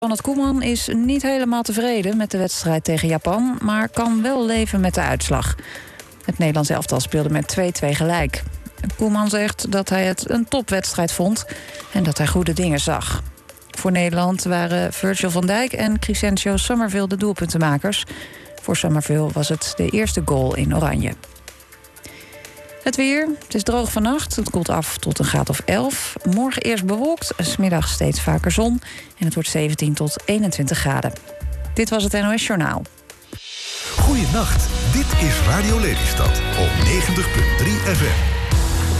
Ronald Koeman is niet helemaal tevreden met de wedstrijd tegen Japan, maar kan wel leven met de uitslag. Het Nederlands elftal speelde met 2-2 gelijk. Koeman zegt dat hij het een topwedstrijd vond en dat hij goede dingen zag. Voor Nederland waren Virgil van Dijk en Crescencio Summerville de doelpuntenmakers. Voor Summerville was het de eerste goal in oranje. Het weer, het is droog vannacht, het koelt af tot een graad of 11. Morgen eerst bewolkt, 's middags steeds vaker zon en het wordt 17 tot 21 graden. Dit was het NOS Journaal. Goeienacht, dit is Radio Lelystad op 90.3 FM.